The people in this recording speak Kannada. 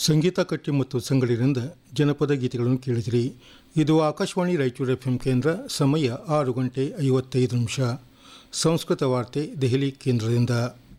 ಸಂಗೀತ ಕಟ್ಟಿ ಮತ್ತು ಸಂಗಳಿಂದ ಜನಪದ ಗೀತೆಗಳನ್ನು ಕೇಳಿದಿರಿ. ಇದು ಆಕಾಶವಾಣಿ ರಾಯಚೂರು ಎಫ್ಎಂ ಕೇಂದ್ರ. ಸಮಯ 6 ಗಂಟೆ 55 ನಿಮಿಷ. ಸಂಸ್ಕೃತ ವಾರ್ತೆ ದೆಹಲಿ ಕೇಂದ್ರದಿಂದ.